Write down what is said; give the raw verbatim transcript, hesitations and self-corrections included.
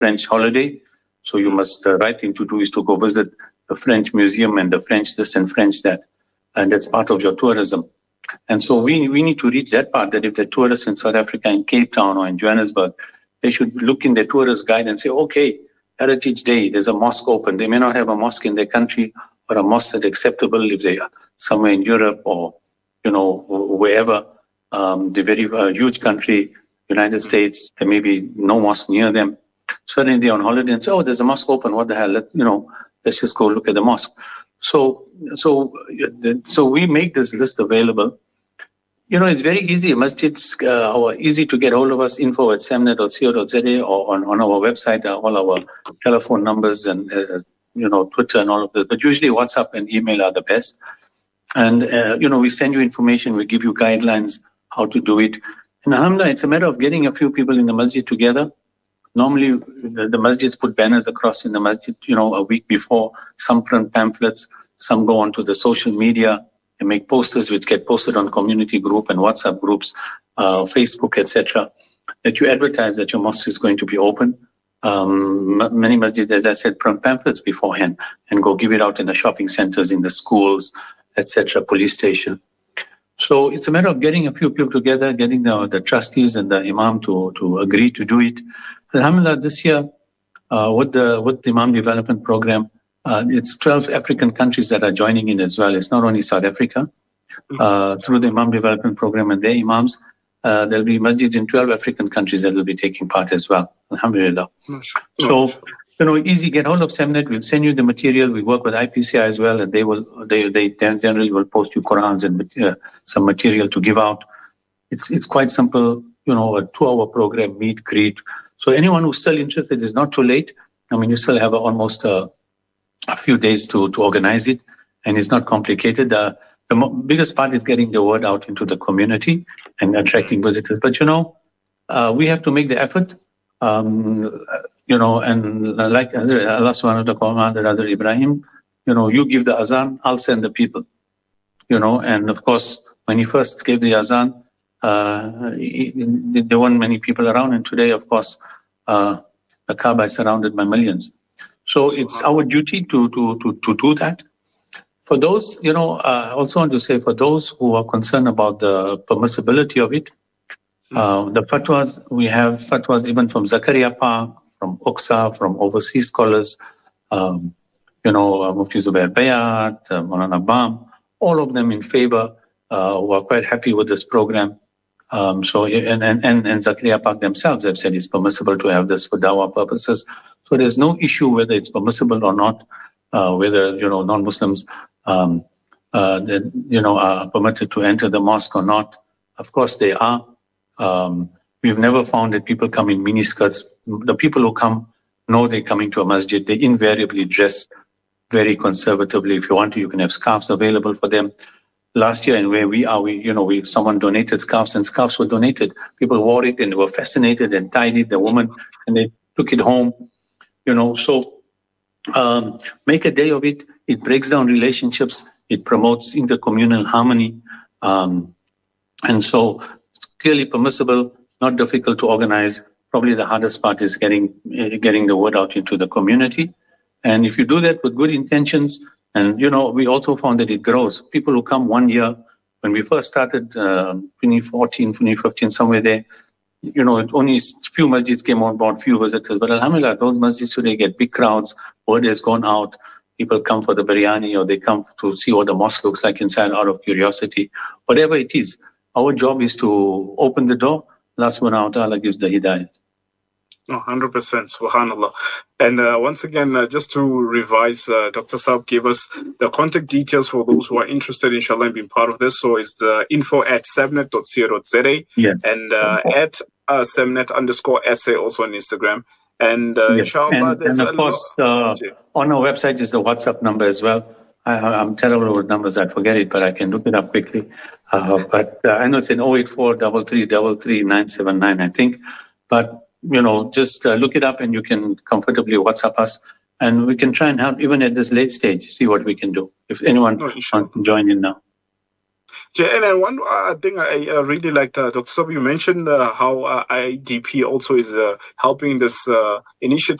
French holiday. So you must, the right thing to do is to go visit the French museum and the French this and French that. And that's part of your tourism. And so we we need to reach that part, that if the tourists in South Africa, in Cape Town or in Johannesburg, they should look in their tourist guide and say, okay, Heritage Day, there's a mosque open. They may not have a mosque in their country, or a mosque that's acceptable if they are somewhere in Europe or, you know, wherever. Um, the very uh, huge country, United States, there may be no mosque near them. Suddenly they're on holiday and say, oh, there's a mosque open. What the hell? Let, you know, let's just go look at the mosque. So, so, so we make this list available. You know, it's very easy. Masjids uh, are easy to get hold of us, info at semnet dot co dot za, or on, on our website, uh, all our telephone numbers and, uh, you know, Twitter and all of that. But usually WhatsApp and email are the best. And, uh, you know, we send you information, we give you guidelines how to do it. And alhamdulillah, it's a matter of getting a few people in the masjid together. Normally, the, the masjids put banners across in the masjid, you know, a week before. Some print pamphlets, some go onto the social media and make posters which get posted on community group and WhatsApp groups, uh, Facebook, et cetera, that you advertise that your mosque is going to be open. Um, m- many masjids, as I said, print pamphlets beforehand and go give it out in the shopping centers, in the schools, et cetera, police station. So it's a matter of getting a few people together, getting the, the trustees and the imam to, to agree to do it. Alhamdulillah, this year, uh, with the with the Imam Development Program, uh, it's twelve African countries that are joining in as well. It's not only South Africa. Uh, through the Imam Development Program and their imams, uh, there'll be masjids in twelve African countries that will be taking part as well. Alhamdulillah. So, you know, easy, get hold of Semnet. We'll send you the material. We work with I P C I as well, and they will, they, they generally will post you Qurans and uh, some material to give out. It's, it's quite simple, you know, a two hour program, meet, greet. So anyone who's still interested, is not too late. I mean, you still have a, almost a, a few days to, to organize it, and it's not complicated. Uh, the mo- biggest part is getting the word out into the community and attracting visitors. But, you know, uh, we have to make the effort. Um, you know, and like Allah subhanahu wa ta'ala, Hazrat Ibrahim, you know, you give the azan, I'll send the people, you know, and of course, when he first gave the azan, uh, he, there weren't many people around, and today, of course, uh, the Kaaba is surrounded by millions. So it's our duty to, to, to, to do that. For those, you know, uh, I also want to say, for those who are concerned about the permissibility of it, uh, the fatwas, we have fatwas even from Zakaria Park, from U Q S A, from overseas scholars, um, you know, uh, Mufti Zubair Bayat, uh, Maulana Bam, all of them in favor, uh, who are quite happy with this program. Um, so, and, and, and, and Zakaria Park themselves have said it's permissible to have this for dawah purposes. So there's no issue whether it's permissible or not, uh, whether, you know, non-Muslims, um, uh, that, you know, are permitted to enter the mosque or not. Of course they are. Um, we've never found that people come in miniskirts. The people who come know they're coming to a masjid. They invariably dress very conservatively. If you want to, you can have scarves available for them. Last year, and where we are, we, you know, we, someone donated scarves, and scarves were donated. People wore it and they were fascinated and tied it, the woman, and they took it home, you know. So um, make a day of it. It breaks down relationships. It promotes intercommunal harmony. Um, and so it's clearly permissible, not difficult to organize. Probably the hardest part is getting, uh, getting the word out into the community. And if you do that with good intentions, and, you know, we also found that it grows. People who come one year, when we first started, uh, twenty fourteen, twenty fifteen, somewhere there, you know, only few masjids came on board, few visitors. But alhamdulillah, those masjids today get big crowds. Word has gone out. People come for the biryani, or they come to see what the mosque looks like inside out of curiosity. Whatever it is, our job is to open the door. Allah subhanahu wa ta'ala gives the hidayah. one hundred percent, subhanallah. And uh, once again, uh, just to revise, uh, Doctor Saab gave us the contact details for those who are interested, inshallah, in being part of this. So it's the info at semnet dot co dot za, yes, and uh, at uh, semnet underscore sa also on Instagram. And uh, yes. inshallah, and, there's and of course, uh, on our website is the WhatsApp number as well. I, I'm terrible with numbers, I forget it, but I can look it up quickly. Uh, but uh, I know it's in oh eight four, three three three three, nine seven nine, I think. But you know, just uh, look it up and you can comfortably WhatsApp us, and we can try and help even at this late stage, see what we can do. If anyone oh, wants to join in now. And uh, one uh, thing I uh, really liked, uh, Doctor Sab, you mentioned uh, how uh, I D P also is uh, helping this uh, initiative.